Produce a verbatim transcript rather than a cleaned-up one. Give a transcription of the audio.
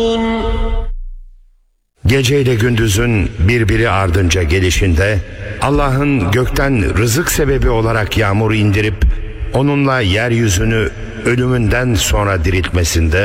Gece ile gündüzün birbiri ardınca gelişinde, Allah'ın gökten rızık sebebi olarak yağmur indirip onunla yeryüzünü ölümünden sonra diriltmesinde,